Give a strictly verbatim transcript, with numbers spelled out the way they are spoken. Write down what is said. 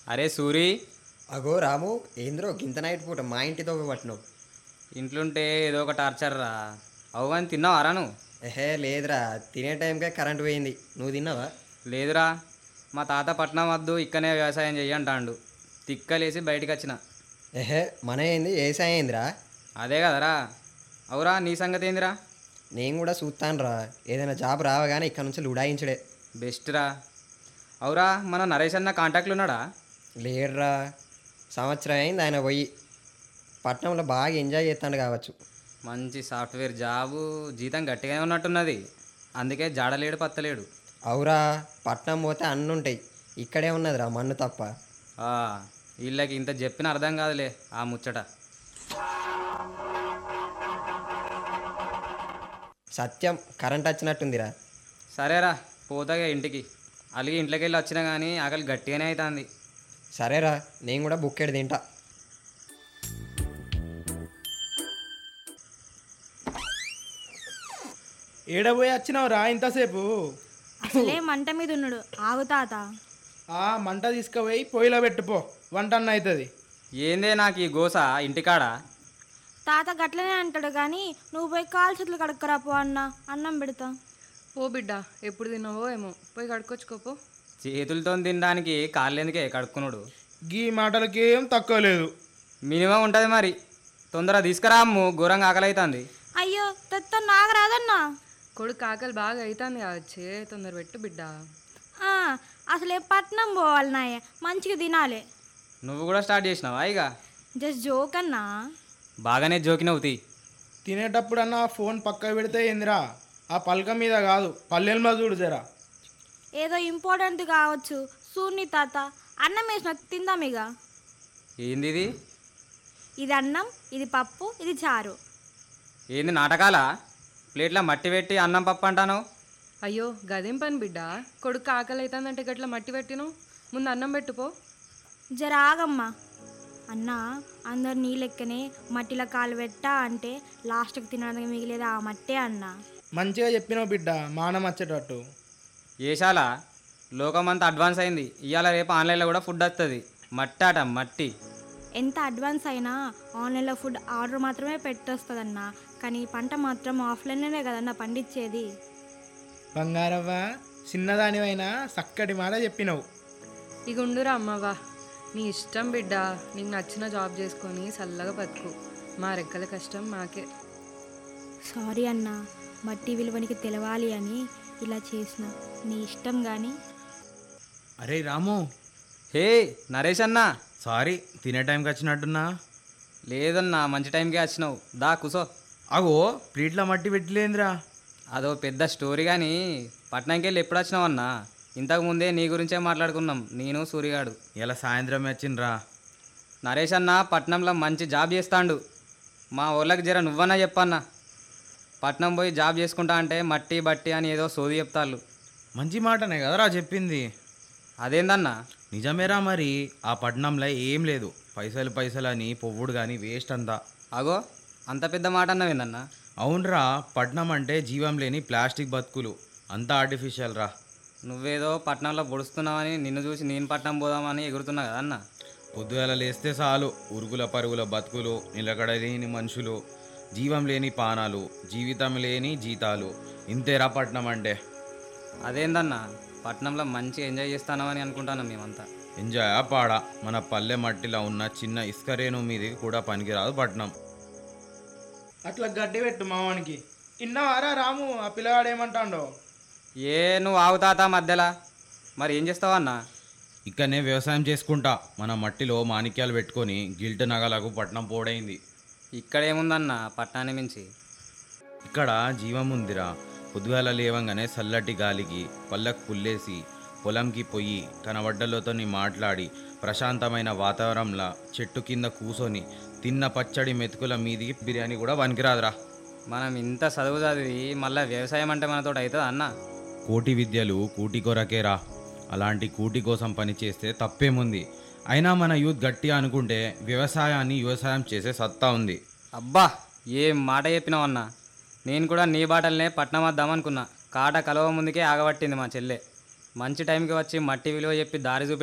అరే సూరి, అగో రాము, ఏంద్రో గింత నైట్ పూట మా ఇంటితో పట్టినావు? ఇంట్లుంటే ఏదో ఒక టార్చర్ రా. అవు కానీ తిన్నావారా నువ్వు? ఎహే లేదురా, తినే టైంకే కరెంట్ పోయింది. నువ్వు తిన్నావా? లేదురా, మా తాత పట్నం వద్దు ఇక్కనే వ్యవసాయం చెయ్యంటాండు. తిక్కలేసి బయటికి వచ్చిన. ఎహే మన ఏంది ఏసాయం ఏందిరా? అదే కదరా. అవురా, నీ సంగతి ఏందిరా? నేను కూడా చూస్తాను రా, ఏదైనా జాబ్ రావగానే ఇక్కడ నుంచి ఉడాయించడే బెస్ట్ రా. అవురా, మన నరేష్ అన్న కాంటాక్ట్లు ఉన్నాడా? లేడురా, సంవత్సరం అయింది ఆయన పోయి. పట్నంలో బాగా ఎంజాయ్ చేస్తాడు కావచ్చు. మంచి సాఫ్ట్వేర్ జాబు, జీతం గట్టిగానే ఉన్నట్టున్నది. అందుకే జాడలేడు పత్తలేడు. అవురా, పట్నం పోతే అన్నీ ఉంటాయి, ఇక్కడే ఉన్నదిరా మన్ను తప్ప. ఆ, వీళ్ళకి ఇంత చెప్పిన అర్థం కాదులే ఆ ముచ్చట. సత్యం, కరెంట్ వచ్చినట్టుందిరా. సరేరా, పోతాగా ఇంటికి. అలాగే ఇంట్లోకి వెళ్ళి వచ్చినా కానీ ఆకలి గట్టిగానే అవుతుంది. సరేరా, నేను కూడా బుక్కెడు తింటా. ఏడబోయి వచ్చినావు రా ఇంతసేపు? అసలే మంట మీద ఉన్నాడు, ఆగు తాత. ఆ మంట తీసుకుపోయి పొయ్యిలో పెట్టుపో, వంట అన్న అవుతుంది. ఏందే నాకు ఈ గోస ఇంటికాడ? తాత గట్లనే అంటాడు కానీ నువ్వు పోయి కాలు చేతులు కడుక్కరా పో అన్న, అన్నం పెడతా. పో బిడ్డ, ఎప్పుడు తిన్నావో ఏమో, పోయి కడుక్కొచ్చుకోపో. చేతులతో తినడానికి కాళ్ళెందుకే కడుక్కున్నాడు? గీ మాటలకేం తక్కువ లేదు. మినిమం ఉంటుంది మరి. తొందరగా తీసుకురా అమ్ము, ఘోరంగా ఆకలి అవుతుంది. అయ్యో తెత్త నాగరాదన్నా. కొడుకు ఆకలి బాగా అవుతుంది కావచ్చే, తొందర పెట్టు బిడ్డ. ఆ, అసలే పట్నం పోవాలి నాయ, మంచిగా తినాలి. నువ్వు కూడా స్టార్ట్ చేసినావా ఇక? జస్ట్ జోక్ అన్నా. బాగానే జోకినవుతి. తినేటప్పుడన్నా ఫోన్ పక్క పెడితే ఏందిరా? ఆ పలక మీద కాదు, పల్లెల్లో చూడు జరా. ఏదో ఇంపార్టెంట్ కావచ్చు. సూర్ని తాత, అన్నం వేసిన తిందాం ఇక. ఏంది ఇది? ఇది అన్నం, ఇది పప్పు, ఇది చారు. ఏంది నాటకాలా? ప్లేట్లో మట్టి పెట్టి అన్నం పప్పు అంటాను. అయ్యో గదేం పని బిడ్డ, కొడుకు ఆకలి అవుతుందంటే గట్ల మట్టి పెట్టిను. ముందు అన్నం పెట్టుపో. జర ఆగమ్మా. అన్న, అందరు నీ లెక్కనే మట్టిలో కాలు పెట్టా అంటే లాస్ట్కి తినడానికి మిగిలేదు ఆ మట్టే అన్న. మంచిగా చెప్పినావు బిడ్డ, మానం వచ్చేటట్టు. ఏషాలా, లోకమంతా అడ్వాన్స్ అయింది. ఇవాళ రేపు ఆన్లైన్లో కూడా ఫుడ్ వస్తుంది. మట్టి ఆట మట్టి. ఎంత అడ్వాన్స్ అయినా ఆన్లైన్లో ఫుడ్ ఆర్డర్ మాత్రమే పెట్టొస్తుందన్న, కానీ పంట మాత్రం ఆఫ్లైన్లోనే కదన్న పండించేది. బంగారవ్వ, చిన్నదానివైనా చక్కటి మాట చెప్పినావు. ఇక ఉండురా అమ్మవా, నీ ఇష్టం బిడ్డ. నీకు నచ్చిన జాబ్ చేసుకొని చల్లగా బతుకు. మా రెక్కల కష్టం మాకే. సారీ అన్న, మట్టి విలువనికి తెలవాలి అని ఇలా చేసిన. నీ ఇష్టం కానీ. అరే రాము, హే నరేష్ అన్న. సారీ తినే టైంకి వచ్చినట్టున్నా. లేదన్నా, మంచి టైంకే వచ్చినావు. దా కూసో. అగో ప్లేట్ల మట్టి పెట్టలేదురా. అదో పెద్ద స్టోరీ కానీ పట్నంకి వెళ్ళి ఎప్పుడు వచ్చినావు అన్నా? ఇంతకు ముందే నీ గురించే మాట్లాడుకున్నాం నేను సూరిగాడు. ఇలా సాయంత్రం వచ్చిండ్రా. నరేష్ అన్న పట్నంలో మంచి జాబ్ చేస్తాండు. మా ఊళ్ళకి జర నువ్వన్నా చెప్పన్నా. పట్నం పోయి జాబ్ చేసుకుంటా అంటే మట్టి బట్టి అని ఏదో సోది చెప్తాళ్ళు. మంచి మాటనే కదరా చెప్పింది. అదేందన్నా? నిజమేరా, మరి ఆ పట్నంలో ఏం లేదు. పైసలు పైసలు అని పొవ్వుడు కానీ వేస్ట్ అంతా. అగో అంత పెద్ద మాట అన్నవేందన్నా? అవునరా, పట్నం అంటే జీవం లేని ప్లాస్టిక్ బతుకులు, అంతా ఆర్టిఫిషియల్ రా. నువ్వేదో పట్నంలో పొడుస్తున్నావని నిన్ను చూసి నేను పట్నం పోదామని ఎగురుతున్నా కదా అన్న. పొద్దుగల లేస్తే చాలు ఉరుగుల పరుగుల బతుకులు, నిలకడ లేని మనుషులు, జీవం లేని పానాలు, జీవితం లేని జీతాలు. ఇంతేరా పట్నం అంటే. అదేందన్నా, పట్నంలో మంచి ఎంజాయ్ చేస్తానమని అనుకుంటాను మేమంతా. ఎంజాయ్ పాడా, మన పల్లె మట్టిలో ఉన్న చిన్న ఇసుకరేణు మీదకి కూడా పనికిరాదు పట్నం. అట్లా గడ్డి పెట్టు మావానికి. ఇన్నవారా రాము, ఆ పిల్లగాడు ఏమంటాడో? ఏ నువ్వు ఆగుతాతా మధ్యలా? మరి ఏం చేస్తావన్నా? ఇక్కడనే వ్యవసాయం చేసుకుంటా మన మట్టిలో మాణిక్యాలు పెట్టుకొని గిల్ట్ నగలకు పట్నం పోడైంది. ఇక్కడ ఏముందన్నా పట్నాన్ని మించి? ఇక్కడ జీవం ఉందిరా. పొద్దుగాల లేవంగానే చల్లటి గాలికి పళ్ళకు పుల్లేసి పొలంకి పోయి కనబడ్డలతో మాట్లాడి ప్రశాంతమైన వాతావరణంలో చెట్టు కింద కూసొని తిన్న పచ్చడి మెతుకుల మీదికి బిర్యానీ కూడా పనికిరాదురా. మనం ఇంత చదువు చదివి మళ్ళీ వ్యవసాయం అంటే మనతో అవుతుందా అన్న? కోటి విద్యలు కూటి కొరకేరా. అలాంటి కూటి కోసం పని చేస్తే తప్పేముంది. అయినా మన యూత్ గట్టిగా అనుకుంటే వ్యవసాయాన్ని వ్యవసాయం చేసే సత్తా ఉంది. అబ్బా ఏం మాట చెప్పినావన్నా. నేను కూడా నీ బాటలనే పట్నం వద్దామనుకున్నా. కాట కలవ ముందుకే ఆగబట్టింది మా చెల్లె. మంచి టైంకి వచ్చి మట్టి విలువ చెప్పి దారి చూపి